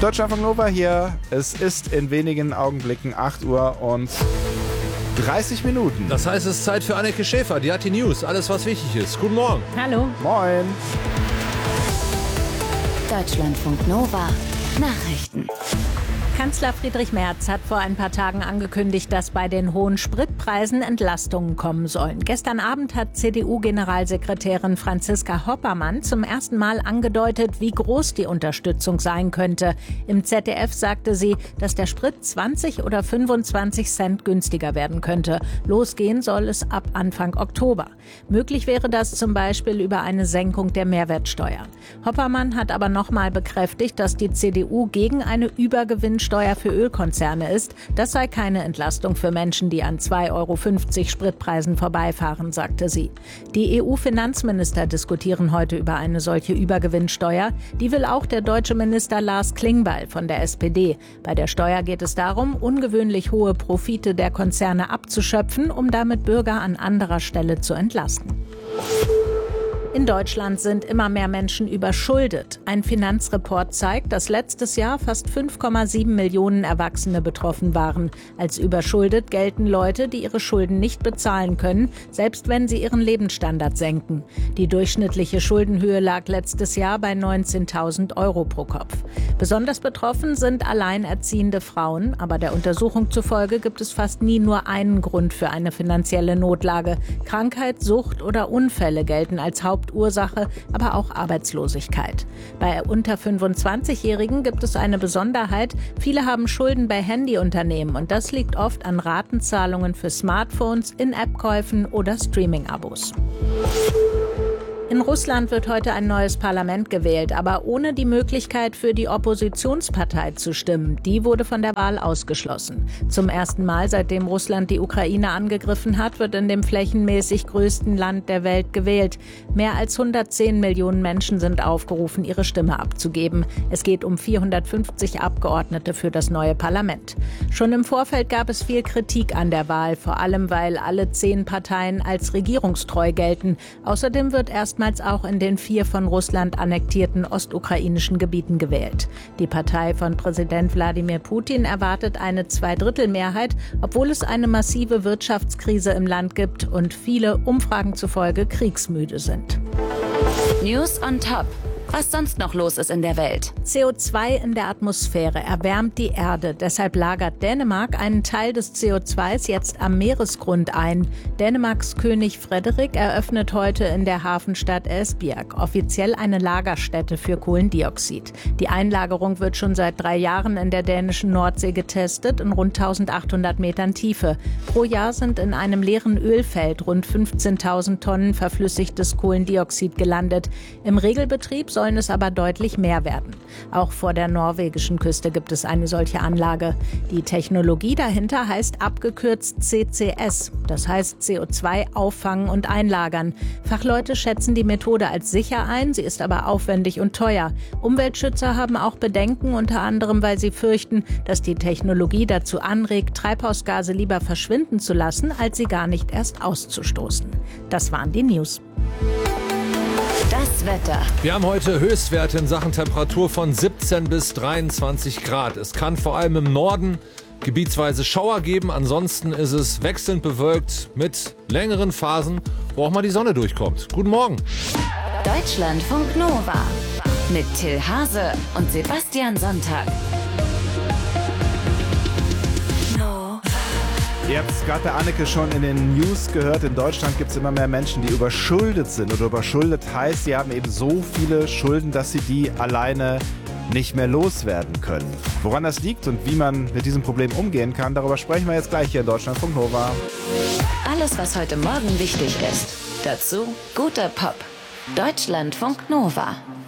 Deutschlandfunk Nova hier. Es ist in wenigen Augenblicken 8 Uhr und 30 Minuten. Das heißt, es ist Zeit für Anneke Schäfer. Die hat die News. Alles, was wichtig ist. Guten Morgen. Hallo. Moin. Deutschlandfunk Nova. Nachrichten. Kanzler Friedrich Merz hat vor ein paar Tagen angekündigt, dass bei den hohen Spritpreisen Entlastungen kommen sollen. Gestern Abend hat CDU-Generalsekretärin Franziska Hoppermann zum ersten Mal angedeutet, wie groß die Unterstützung sein könnte. Im ZDF sagte sie, dass der Sprit 20 oder 25 Cent günstiger werden könnte. Losgehen soll es ab Anfang Oktober. Möglich wäre das zum Beispiel über eine Senkung der Mehrwertsteuer. Hoppermann hat aber nochmal bekräftigt, dass die CDU gegen eine Übergewinnsteuer für Ölkonzerne ist. Das sei keine Entlastung für Menschen, die an 2,50 € Spritpreisen vorbeifahren, sagte sie. Die EU-Finanzminister diskutieren heute über eine solche Übergewinnsteuer. Die will auch der deutsche Minister Lars Klingbeil von der SPD. Bei der Steuer geht es darum, ungewöhnlich hohe Profite der Konzerne abzuschöpfen, um damit Bürger an anderer Stelle zu entlasten. In Deutschland sind immer mehr Menschen überschuldet. Ein Finanzreport zeigt, dass letztes Jahr fast 5,7 Millionen Erwachsene betroffen waren. Als überschuldet gelten Leute, die ihre Schulden nicht bezahlen können, selbst wenn sie ihren Lebensstandard senken. Die durchschnittliche Schuldenhöhe lag letztes Jahr bei 19.000 € pro Kopf. Besonders betroffen sind alleinerziehende Frauen, aber der Untersuchung zufolge gibt es fast nie nur einen Grund für eine finanzielle Notlage. Krankheit, Sucht oder Unfälle gelten als Hauptursache, aber auch Arbeitslosigkeit. Bei unter 25-Jährigen gibt es eine Besonderheit. Viele haben Schulden bei Handyunternehmen und das liegt oft an Ratenzahlungen für Smartphones, In-App-Käufen oder Streaming-Abos. In Russland wird heute ein neues Parlament gewählt, aber ohne die Möglichkeit für die Oppositionspartei zu stimmen. Die wurde von der Wahl ausgeschlossen. Zum ersten Mal, seitdem Russland die Ukraine angegriffen hat, wird in dem flächenmäßig größten Land der Welt gewählt. Mehr als 110 Millionen Menschen sind aufgerufen, ihre Stimme abzugeben. Es geht um 450 Abgeordnete für das neue Parlament. Schon im Vorfeld gab es viel Kritik an der Wahl, vor allem weil alle 10 Parteien als regierungstreu gelten. Außerdem wird erstmals auch in den 4 von Russland annektierten ostukrainischen Gebieten gewählt. Die Partei von Präsident Wladimir Putin erwartet eine Zweidrittelmehrheit, obwohl es eine massive Wirtschaftskrise im Land gibt und viele Umfragen zufolge kriegsmüde sind. News on Top. Was sonst noch los ist in der Welt. CO2 in der Atmosphäre erwärmt die Erde. Deshalb lagert Dänemark einen Teil des CO2s jetzt am Meeresgrund ein. Dänemarks König Frederik eröffnet heute in der Hafenstadt Esbjerg offiziell eine Lagerstätte für Kohlendioxid. Die Einlagerung wird schon seit 3 Jahren in der dänischen Nordsee getestet, in rund 1800 Metern Tiefe. Pro Jahr sind in einem leeren Ölfeld rund 15.000 Tonnen verflüssigtes Kohlendioxid gelandet. Im Regelbetrieb sollen es aber deutlich mehr werden. Auch vor der norwegischen Küste gibt es eine solche Anlage. Die Technologie dahinter heißt abgekürzt CCS, das heißt CO2 auffangen und einlagern. Fachleute schätzen die Methode als sicher ein, sie ist aber aufwendig und teuer. Umweltschützer haben auch Bedenken, unter anderem weil sie fürchten, dass die Technologie dazu anregt, Treibhausgase lieber verschwinden zu lassen, als sie gar nicht erst auszustoßen. Das waren die News. Das Wetter. Wir haben heute Höchstwerte in Sachen Temperatur von 17 bis 23 Grad. Es kann vor allem im Norden gebietsweise Schauer geben. Ansonsten ist es wechselnd bewölkt mit längeren Phasen, wo auch mal die Sonne durchkommt. Guten Morgen. Deutschlandfunk Nova. Mit Till Hase und Sebastian Sonntag. Ihr habt es gerade bei Anneke schon in den News gehört. In Deutschland gibt es immer mehr Menschen, die überschuldet sind. Oder überschuldet heißt, sie haben eben so viele Schulden, dass sie die alleine nicht mehr loswerden können. Woran das liegt und wie man mit diesem Problem umgehen kann, darüber sprechen wir jetzt gleich hier in Deutschlandfunk Nova. Alles, was heute Morgen wichtig ist. Dazu guter Pop. Deutschlandfunk Nova.